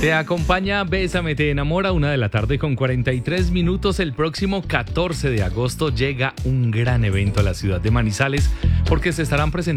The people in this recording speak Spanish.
Te acompaña Bésame, te enamora, 1:43 p.m. El próximo 14 de agosto llega un gran evento a la ciudad de Manizales porque se estarán presentando